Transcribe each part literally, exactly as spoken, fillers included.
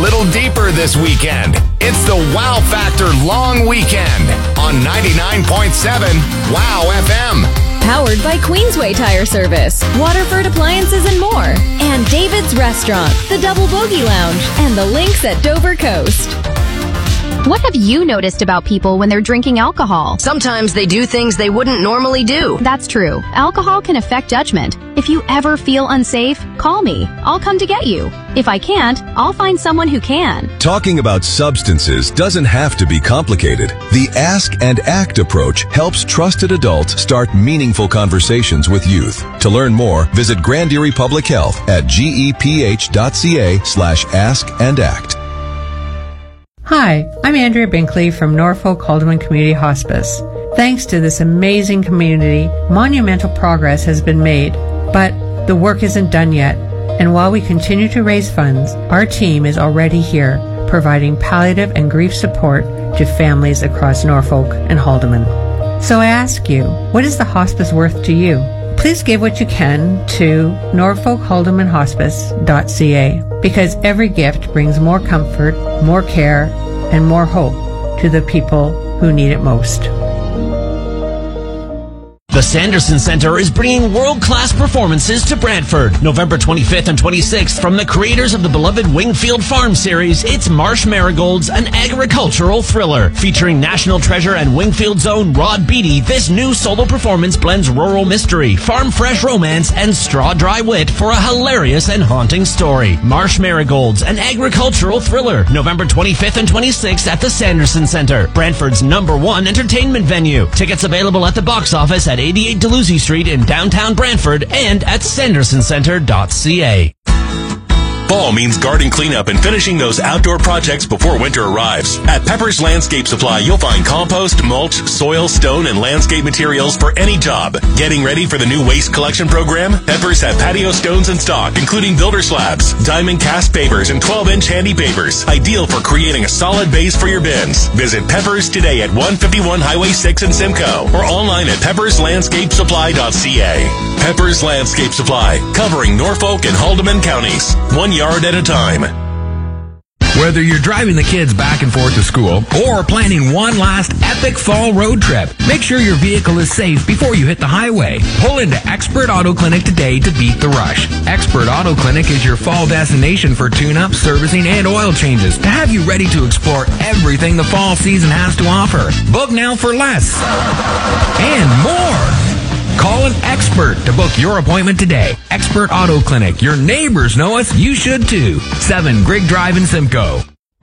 little deeper this weekend. It's the Wow Factor Long Weekend on ninety-nine point seven Wow F M. Powered by Queensway Tire Service, Waterford Appliances and more, and David's Restaurant, the Double Bogey Lounge, and the Links at Dover Coast. What have you noticed about people when they're drinking alcohol? Sometimes they do things they wouldn't normally do. That's true. Alcohol can affect judgment. If you ever feel unsafe, call me. I'll come to get you. If I can't, I'll find someone who can. Talking about substances doesn't have to be complicated. The Ask and Act approach helps trusted adults start meaningful conversations with youth. To learn more, visit Grand Erie Public Health at geph.ca slash ask and act. Hi, I'm Andrea Binkley from Norfolk Haldeman Community Hospice. Thanks to this amazing community, monumental progress has been made, but the work isn't done yet. And while we continue to raise funds, our team is already here, providing palliative and grief support to families across Norfolk and Haldeman. So I ask you, what is the hospice worth to you? Please give what you can to norfolk haldeman hospice dot c a, because every gift brings more comfort, more care, and more hope to the people who need it most. The Sanderson Center is bringing world-class performances to Brantford. November twenty-fifth and twenty-sixth, from the creators of the beloved Wingfield Farm series, it's Marsh Marigolds, an agricultural thriller. Featuring national treasure and Wingfield's own Rod Beatty, this new solo performance blends rural mystery, farm-fresh romance, and straw-dry wit for a hilarious and haunting story. Marsh Marigolds, an agricultural thriller. November twenty-fifth and twenty-sixth at the Sanderson Center, Brantford's number one entertainment venue. Tickets available at the box office at eighty-eight Deluzzi Street in downtown Brantford and at sanderson center dot c a. Fall means garden cleanup and finishing those outdoor projects before winter arrives. At Pepper's Landscape Supply, you'll find compost, mulch, soil, stone, and landscape materials for any job. Getting ready for the new waste collection program? Pepper's have patio stones in stock, including builder slabs, diamond cast pavers, and twelve inch handy pavers, ideal for creating a solid base for your bins. Visit Pepper's today at one fifty-one Highway six in Simcoe or online at peppers landscape supply dot c a. Pepper's Landscape Supply, covering Norfolk and Haldeman counties, one yard at a time. Whether you're driving the kids back and forth to school or planning one last epic fall road trip, make sure your vehicle is safe before you hit the highway. Pull into Expert Auto Clinic today to beat the rush. Expert Auto Clinic is your fall destination for tune-up, servicing, and oil changes to have you ready to explore everything the fall season has to offer. Book now for less and more. Call an expert to book your appointment today. Expert Auto Clinic. Your neighbors know us. You should too. seven Grigg Drive in Simcoe.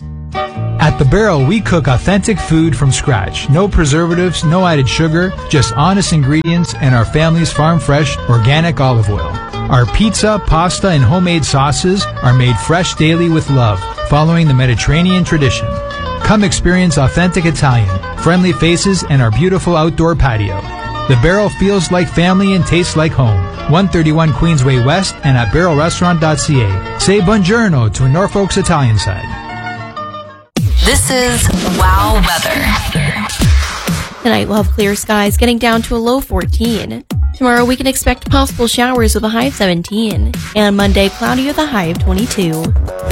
At The Barrel, we cook authentic food from scratch. No preservatives, no added sugar, just honest ingredients and our family's farm-fresh, organic olive oil. Our pizza, pasta, and homemade sauces are made fresh daily with love, following the Mediterranean tradition. Come experience authentic Italian, friendly faces, and our beautiful outdoor patio. The Barrel feels like family and tastes like home. one thirty-one Queensway West and at barrel restaurant dot c a. Say buongiorno to Norfolk's Italian side. This is Wow Weather. Tonight we'll have clear skies getting down to a low fourteen. Tomorrow we can expect possible showers with a high of seventeen. And Monday cloudy with a high of twenty-two.